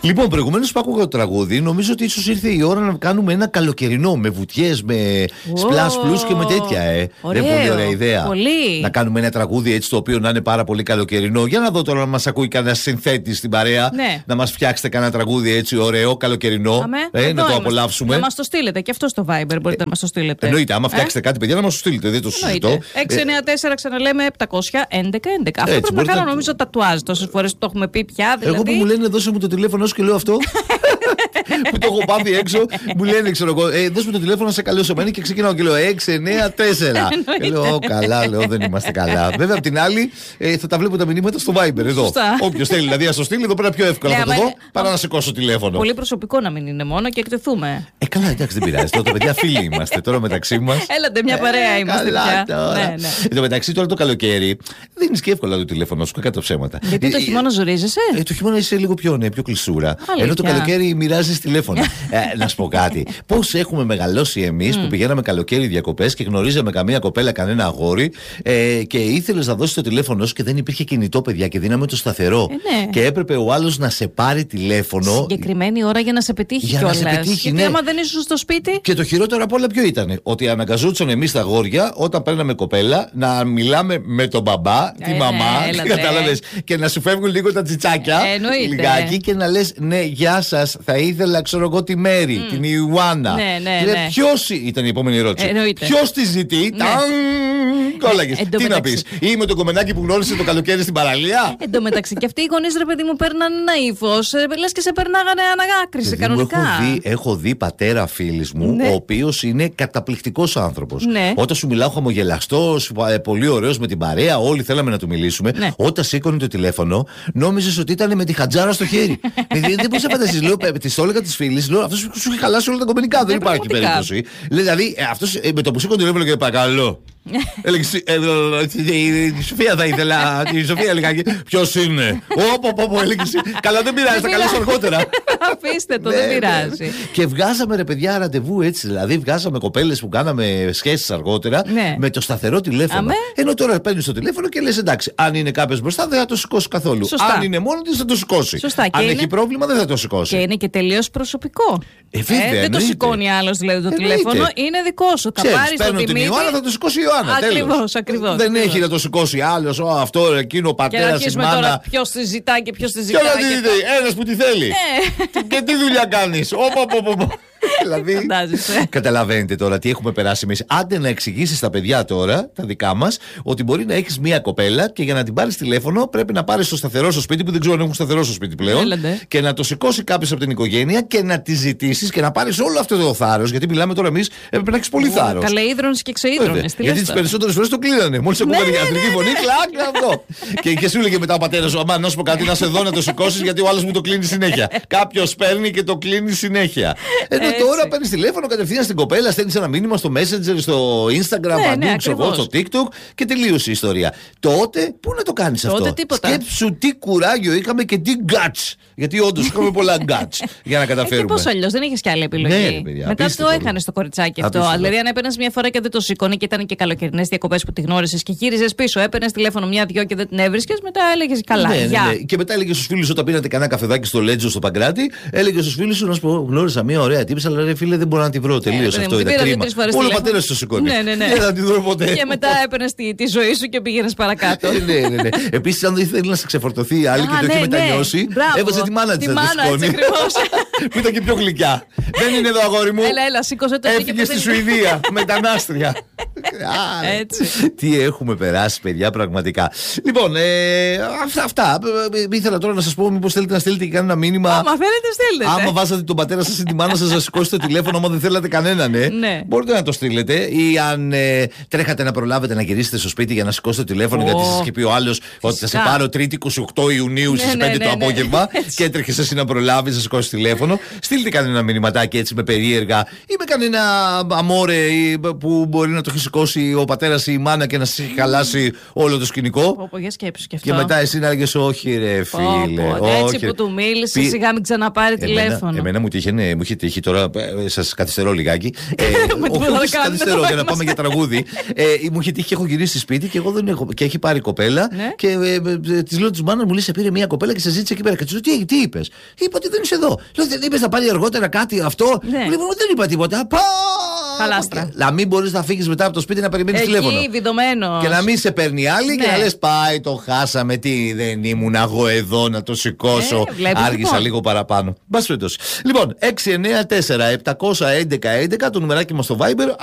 Λοιπόν, προηγουμένως που άκουγα το τραγούδι, νομίζω ότι ίσως ήρθε η ώρα να κάνουμε ένα καλοκαιρινό με βουτιές, με splash plus και με τέτοια. Ωραίο, δεν πολύ ωραία ιδέα. Πολύ. Να κάνουμε ένα τραγούδι έτσι το οποίο να είναι πάρα πολύ καλοκαιρινό. Για να δω τώρα να μας ακούει κανένα συνθέτη στην παρέα. Ναι. Να μας φτιάξετε κανένα τραγούδι έτσι ωραίο, καλοκαιρινό. Να το απολαύσουμε. Να μας το στείλετε και αυτό στο Viber. Μπορείτε να μας το στείλετε. Εννοείται, άμα φτιάξετε κάτι, παιδιά, να μας το στείλετε. Δεν το συζητώ. 694 ξαναλέμε 711-11. Αυτό πρέπει να κάνω νομίζω τατουάζ. Τόσες φορές το έχουμε πει πια. Δηλαδή... Εγώ που μου λένε δώσε μου το τηλέφωνο σου και λέω αυτό. Που το έχω πάθει έξω, μου λένε, ξέρω εγώ, δώσ' μου το τηλέφωνο να σε καλέσω εμένα και ξεκινάω και λέω 694. Και λέω, καλά, λέω, δεν είμαστε καλά. Βέβαια, απ' την άλλη, θα τα βλέπω τα μηνύματα στο Viber εδώ. Όποιος θέλει δηλαδή να στο στείλει, εδώ πέρα πιο εύκολα θα το δω παρά να σηκώσω τηλέφωνο. Πολύ προσωπικό να μην είναι μόνο και εκτεθούμε. Καλά, εντάξει, δεν πειράζει. Τώρα, παιδιά, φίλοι είμαστε τώρα μεταξύ μας. Έλατε, μια παρέα είμαστε πια. Εν τω μεταξύ, τώρα το καλοκαίρι δίνεις και εύκολα το τηλέφωνο σου, κατά ψέματα. Γιατί το χειμώνα ζορίζεσαι. Το χειμώνα είσαι λίγο πιο κλεισούρα. Ενώ το καλοκαίρι μοιράζεις τηλέφωνα. Να σου πω κάτι. Πώς έχουμε μεγαλώσει εμείς που πηγαίναμε καλοκαίρι διακοπές και γνωρίζαμε καμία κοπέλα, κανένα αγόρι και ήθελες να δώσεις το τηλέφωνο σου και δεν υπήρχε κινητό, παιδιά, και δίναμε το σταθερό. Και έπρεπε ο άλλος να σε πάρει τηλέφωνο. Συγκεκριμένη ώρα για να σε πετύχει κιόλας. Γιατί άμα δεν ήσουν στο σπίτι. Και το χειρότερο απ' όλα ποιο ήταν? Ότι αναγκαζόντουσαν εμείς τα αγόρια όταν παίρναμε κοπέλα να μιλάμε με τον μπαμπά, τη μαμά. Κατάλαβες. Και να σου φεύγουν λίγο τα τσιτσάκια. Λιγάκι και να λες ναι, γεια σας, θα ήθελα, ξέρω εγώ, τη Μέρη, την Ιουάννα. Ποιος ήταν η επόμενη ερώτηση? Ποιος τη ζητεί? Κόλλαγες. Τι να πεις? Ή με το κομμενάκι που γνώρισε το καλοκαίρι στην παραλία? Εν τω μεταξύ και αυτοί οι γονείς, ρε παιδί μου, παίρνανε ένα ύφος. Λες και σε περνάγανε αναγάκριση κανονικά. Έχω δει πατέρα φίλης μου, ο οποίος είναι καταπληκτικός άνθρωπος. Όταν σου μιλάω χαμογελαστός, πολύ ωραίος με την παρέα, όλοι θέλαμε να του μιλήσουμε. Όταν σήκωνε το τηλέφωνο, νόμιζες ότι ήταν με τη χατζάρα στο χέρι. Δεν μπορούσα να φανταστείς. Λέω, τη όλεγα τη φίλη, λέω, αυτός σου έχει χαλάσει όλα τα κομμενικά. Δεν υπάρχει περίπτωση. Δηλαδή, αυτός με το που σήκωνε το τηλέφωνο και παρακαλώ. Έλεγε, η Σοφία θα ήθελα. Η Σοφία λιγάκι. Ποιος είναι? Όπω έλεγε. Καλά, δεν πειράζει, θα καλέσω αργότερα. Αφήστε το, δεν πειράζει. Και βγάζαμε, ρε παιδιά, ραντεβού έτσι. Δηλαδή, βγάζαμε κοπέλες που κάναμε σχέσεις αργότερα με το σταθερό τηλέφωνο. Ενώ τώρα παίρνει το τηλέφωνο και λες, εντάξει, αν είναι κάποιος μπροστά δεν θα το σηκώσει καθόλου. Αν είναι μόνο της θα το σηκώσει. Αν έχει πρόβλημα δεν θα το σηκώσει. Και είναι και τελείως προσωπικό. Δεν το σηκώνει άλλος δηλαδή το τηλέφωνο, είναι δικό σου. Θα πάρει το την Ιωάννα, θα το σηκώσει η Ιωάννα. Ακριβώς. Δεν έχει να το σηκώσει άλλος, αυτό, εκείνο, ο πατέρας, η μάνα. Τώρα ποιος τη ζητά και ποιος τη ζητά. Ένας που τη θέλει. Και τι δουλειά κάνεις? Δηλαδή, καταλαβαίνετε τώρα τι έχουμε περάσει εμείς. Άντε να εξηγήσεις στα παιδιά τώρα, τα δικά μας, ότι μπορεί να έχεις μία κοπέλα και για να την πάρεις τηλέφωνο πρέπει να πάρεις το σταθερό στο σπίτι, που δεν ξέρω αν έχουν σταθερό στο σπίτι πλέον. Και να το σηκώσει κάποιος από την οικογένεια και να τη ζητήσεις και να πάρεις όλο αυτό το θάρρος. Γιατί μιλάμε τώρα εμείς, έπρεπε να έχεις πολύ θάρρος. Καλείδρονες και ξείδρονες. Γιατί τις περισσότερες φορές το κλείνανε. Μόλις ακούγανε ιατρική φωνή, κλακ, αυτό. Και σου έλεγε μετά ο πατέρας, αμά, να σου πω κάτι, να σε δω να το σηκώσεις, γιατί ο άλλος μου το κλείνει συνέχεια. Κάποιος παίρνει και το κλείνει συνέχεια. Τώρα παίρνεις τηλέφωνο κατευθείαν στην κοπέλα, στέλνεις ένα μήνυμα στο Messenger, στο Instagram, παντού, στο TikTok και τελείωσε η ιστορία. Τότε πού να το κάνεις αυτό? Σκέψου τι κουράγιο είχαμε και τι guts. Γιατί όντως είχαμε πολλά guts για να καταφέρουμε. Και πώς αλλιώς, δεν είχες κι άλλη επιλογή. Μετά το έχανες το κοριτσάκι αυτό. Δηλαδή, αν έπαιρνες μια φορά και δεν το σήκωνε και ήταν και καλοκαιρινές διακοπές που τη γνώρισες και γύριζες πίσω, έπαιρνες τηλέφωνο μια-δυο και δεν την έβρισκες, μετά έλεγες καλά. Και μετά έλεγες στους φίλους όταν πήρατε κανένα καφεδάκι στο Λέτζο στο Παγκράτη, έλεγες στους φίλους σου να σου πω, γνώρισα μια ωραία τύπη, αλλά ρε φίλε δεν μπορώ να τη βρω. Τελείως αυτό ήταν κρίμα. Όλο ο πατέρας το σηκώνει. Δεν θα τη βρω ποτέ. Και μετά έπαιρνες τη ζωή σου και πήγαινες παρακάτω. Ναι. Επίσης, αν δεν ήθελε να σε ξεφορτωθεί η άλλη και το έχει μετανιώσει, έβαζε τη μάνα της να τη σκόνη. Που ήταν και πιο γλυκιά. Δεν είναι εδώ, αγόρι μου. Έλα, σήκωσε το. Έφυγε στη Σουηδία, μετανάστρια. Τι έχουμε περάσει, παιδιά, πραγματικά. Λοιπόν, αυτά. Ήθελα τώρα να σας πω, μήπως θέλετε να στείλετε και κανένα μήνυμα. Άμα θέλετε, στείλτε. Άμα βάζατε τον πατέρα σας ή τη μάνα σας να σηκώσει το τηλέφωνο, άμα δεν θέλατε κανέναν, μπορείτε να το στείλετε. Ή αν τρέχατε να προλάβετε να γυρίσετε στο σπίτι για να σηκώσετε το τηλέφωνο, γιατί σας είχε πει ο άλλος ότι θα σε πάρω Τρίτη 28 Ιουνίου στις 5 το απόγευμα και έτρεχες εσύ να προλάβεις να σηκώσεις τηλέφωνο. Στείλτε κανένα μηνυματάκι έτσι με περίεργα ή με κανένα αμόρε που μπορεί να το έχει σηκώσει τελειώσει ο πατέρας ή η μάνα και να σας έχει χαλάσει όλο το σκηνικό. Για σκέψου και αυτό. Και μετά εσύ να έλεγες όχι, ρε φίλε. Έτσι που του μίλησε, σιγά μην ξαναπάρει τηλέφωνο. Εμένα μου είχε τύχει τώρα. Σας καθυστερώ λιγάκι. Όχι, σας καθυστερώ για να πάμε για τραγούδι. Μου είχε τύχει και έχω γυρίσει σπίτι και εγώ δεν έχω. Και έχει πάρει κοπέλα. Και τη λέω τη μάνα μου, λέει, σε πήρε μια κοπέλα και σε ζήτησε εκεί πέρα. Και τη λέω, τι είπες? Είπα ότι δεν είσαι εδώ. Λέω, δεν είπες να πάρει αργότερα κάτι αυτό? Λοιπόν, δεν είπα τίποτα. Χαλάστρα. Να μην μπορείς να φύγεις μετά από το σπίτι να περιμένεις τηλέφωνο. Βιδωμένος. Και να μην σε παίρνει άλλη και να λες, πάει, το χάσαμε. Τι, δεν ήμουν εγώ εδώ να το σηκώσω. Άργησα λίγο παραπάνω. Μπας περιπτώσει. Λοιπόν, 694-711-11 το νουμεράκι μας στο Viber.